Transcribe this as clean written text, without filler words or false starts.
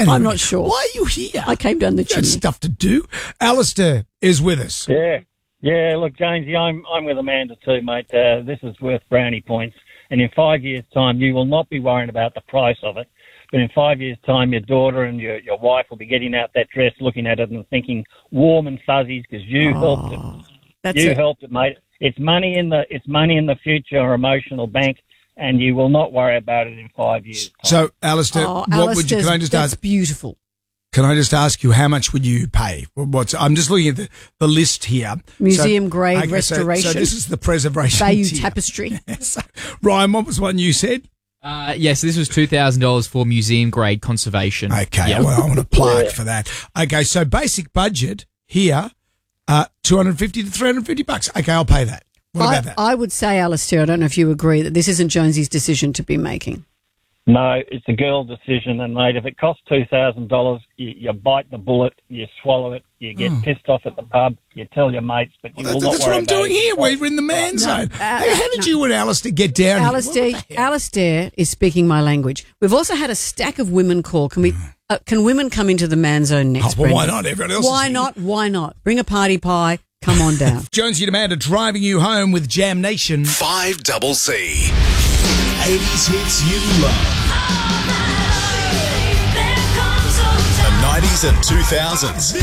Anyway, I'm not sure. Why are you here? I came down the You got chimney. stuff to do. Alistair is with us. Yeah. Look, Jonesy, I'm with Amanda too, mate. This is worth brownie points. And in 5 years' time, you will not be worrying about the price of it. But in 5 years' time, your daughter and your wife will be getting out that dress, looking at it and thinking warm and fuzzies because you helped it. You helped it, mate. It's money in the future or emotional bank, and you will not worry about it in 5 years' time. So, Alistair, what would you? Can I just that's ask? beautiful. Can I just ask you how much would you pay? I'm just looking at the list here. Museum grade restoration. So this is the preservation Bayeux tier. tapestry. So, Ryan, what was one you said? Yes, this was $2,000 for museum grade conservation. Okay, Yep. well, I want to plaque for that. Okay, so basic budget here, $250 to $350. Okay, I'll pay that. What about that? I would say, Alistair, I don't know if you agree, that this isn't Jonesy's decision to be making. No, it's a girl decision, and mate, if it costs $2,000, you bite the bullet, you swallow it, you get pissed off at the pub, you tell your mates, but you will not That's worry what I'm about doing it. here. We're in the man zone. How did you and Alistair get down here? Alistair is speaking my language. We've also had a stack of women call. Can women come into the man zone next? Well, why Brendan? not? Everyone else Why is not? Why not? Bring a party pie. Come on down. Jonesy and Amanda driving you home with Jam Nation. 5CC. 80s hits you love. The 90s and 2000s.